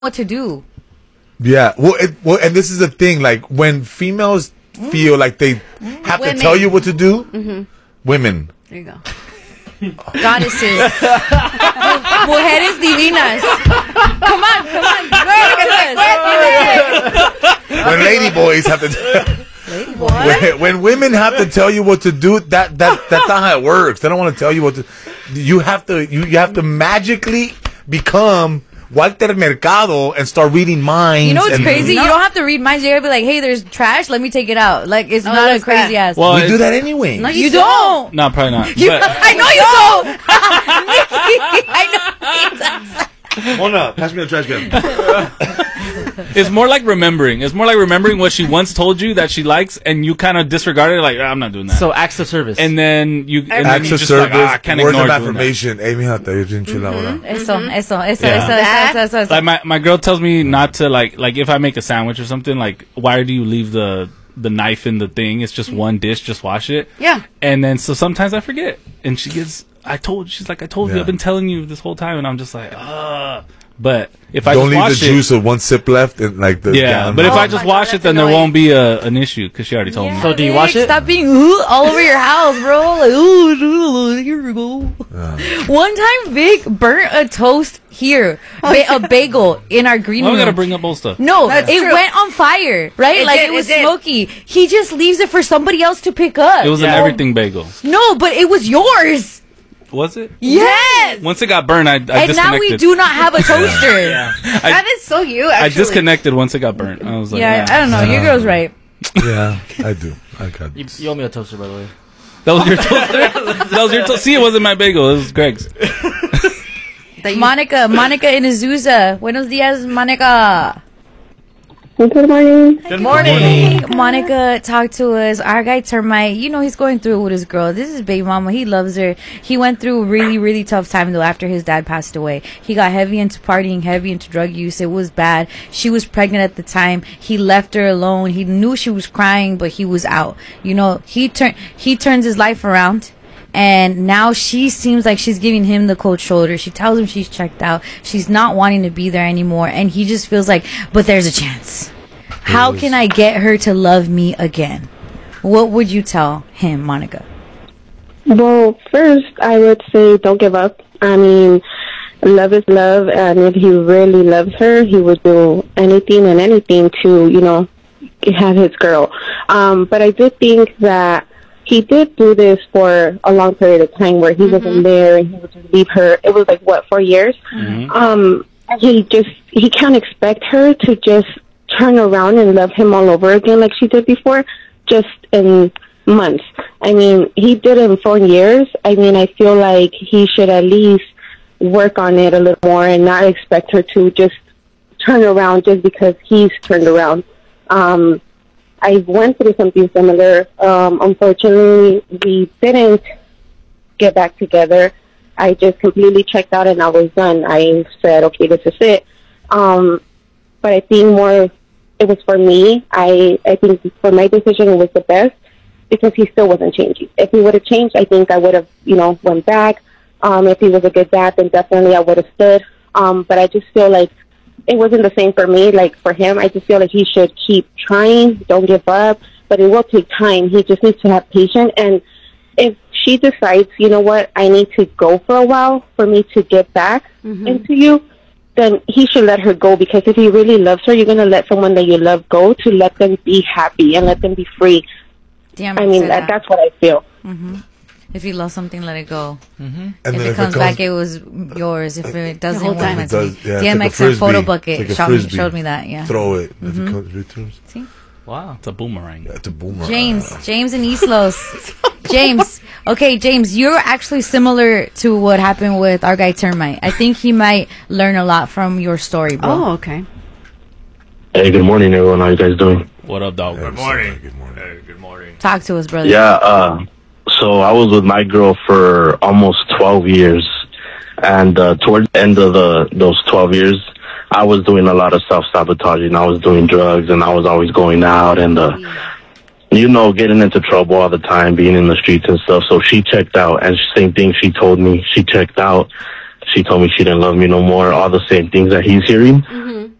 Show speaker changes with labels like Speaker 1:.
Speaker 1: what to do.
Speaker 2: Yeah. Well, and this is the thing. Like when females feel like they have to tell you what to do, women.
Speaker 1: There you go. Goddesses. Mujeres divinas. Come on.
Speaker 2: When lady boys have to. When women have to tell you what to do, that's not how it works. They don't want to tell you what to. You have to magically become Walter Mercado and start reading minds.
Speaker 1: You know what's crazy? You don't have to read minds. You're gonna be like, hey, there's trash. Let me take it out. Like, it's not a crazy ass.
Speaker 2: Well, we do that anyway.
Speaker 1: No, you don't.
Speaker 3: No, probably not.
Speaker 1: I know you don't. I know.
Speaker 4: Mona, pass me the trash can.
Speaker 3: It's more like remembering. It's more like remembering what she once told you that she likes, and you kind of disregard it. Like, I'm not doing that.
Speaker 5: So acts of service.
Speaker 3: And then you
Speaker 2: just
Speaker 3: like,
Speaker 2: I
Speaker 3: can't
Speaker 2: words
Speaker 3: ignore
Speaker 2: of affirmation. Hey, mijita, you're doing chila.
Speaker 1: Eso.
Speaker 3: Like my girl tells me not to like if I make a sandwich or something, like, why do you leave the knife in the thing? It's just one dish. Just wash it.
Speaker 1: Yeah.
Speaker 3: And then so sometimes I forget, and she's like, I told you, I've been telling you this whole time, and I'm just like, But if I
Speaker 2: don't
Speaker 3: just
Speaker 2: leave
Speaker 3: wash
Speaker 2: the juice of one sip left and like the
Speaker 3: but if I just wash it, then there won't be an issue because she already told me.
Speaker 5: So do you wash it?
Speaker 1: Stop being all over your house, bro. Like, here we go. One time, Vic burnt a toast here, a bagel in our green room.
Speaker 3: We gotta bring up old stuff.
Speaker 1: No, it went on fire, right? It was smoky. He just leaves it for somebody else to pick up.
Speaker 3: It was an everything bagel.
Speaker 1: No, but it was yours.
Speaker 3: Was it?
Speaker 1: Yes.
Speaker 3: Once it got burned, I disconnected.
Speaker 1: And now we do not have a toaster.
Speaker 6: That is so you, actually.
Speaker 3: I disconnected once it got burnt. I was like,
Speaker 1: I don't know. Your girl's right.
Speaker 2: Yeah, I do. I got
Speaker 5: you owe me a toaster, by the way.
Speaker 3: That was your toaster? That was your toaster? See, it wasn't my bagel. It was Greg's.
Speaker 1: Monica in Azusa. Buenos dias, Monica.
Speaker 7: Good morning.
Speaker 5: Good morning.
Speaker 1: Monica, talk to us. Our guy Termite, he's going through it with his girl. This is baby mama. He loves her. He went through a really, really tough time, though, after his dad passed away. He got heavy into partying, heavy into drug use. It was bad. She was pregnant at the time. He left her alone. He knew she was crying, but he was out. He turns his life around. And now she seems like she's giving him the cold shoulder. She tells him she's checked out. She's not wanting to be there anymore. And he just feels like, but there's a chance. How can I get her to love me again? What would you tell him, Monica?
Speaker 7: Well, first, I would say don't give up. I mean, love is love. And if he really loves her, he would do anything to, have his girl. But I did think that he did do this for a long period of time where he wasn't there and he would just leave her. It was 4 years? He can't expect her to just turn around and love him all over again like she did before, just in months. I mean, he did it in 4 years. I mean, I feel like he should at least work on it a little more and not expect her to just turn around just because he's turned around. I went through something similar. Unfortunately, we didn't get back together. I just completely checked out and I was done. I said, okay, this is it. But I think it was for me. I think for my decision, it was the best because he still wasn't changing. If he would have changed, I think I would have, went back. If he was a good dad, then definitely I would have stood. But I just feel like it wasn't the same for me. Like for him, I just feel like he should keep trying, don't give up, but it will take time. He just needs to have patience. And if she decides, you know what, I need to go for a while for me to get back into you, then he should let her go, because if he really loves her, you're going to let someone that you love go to let them be happy and let them be free.
Speaker 1: Damn,
Speaker 7: I mean, that's what I feel.
Speaker 1: If you love something, let it go.
Speaker 2: And
Speaker 1: if it comes back, it was yours. If it doesn't, DMX
Speaker 2: like
Speaker 1: and Photo Bucket
Speaker 2: like
Speaker 1: showed me that. Yeah,
Speaker 2: throw it. If it comes returns.
Speaker 1: See?
Speaker 3: Wow, it's a boomerang.
Speaker 2: Yeah, it's a boomerang.
Speaker 1: James and Islos. James, you're actually similar to what happened with our guy Termite. I think he might learn a lot from your story, bro.
Speaker 6: Oh, okay.
Speaker 8: Hey, good morning, everyone. How you guys doing?
Speaker 3: What up, dog?
Speaker 4: Good morning.
Speaker 2: Good morning.
Speaker 4: Hey, good morning.
Speaker 1: Talk to us, brother.
Speaker 8: Yeah, so I was with my girl for almost 12 years. And towards the end of those 12 years, I was doing a lot of self-sabotaging. I was doing drugs, and I was always going out and, getting into trouble all the time, being in the streets and stuff. So she checked out, and same thing she told me. She checked out. She told me she didn't love me no more. All the same things that he's hearing.